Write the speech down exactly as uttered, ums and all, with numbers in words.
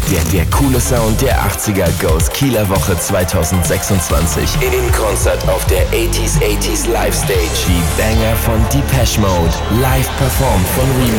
Der, der coole Sound der achtziger goes Kieler Woche zwanzig sechsundzwanzig. In Konzert auf der achtziger achtziger Live Stage. Die Banger von Depeche Mode. Live performt von Remix.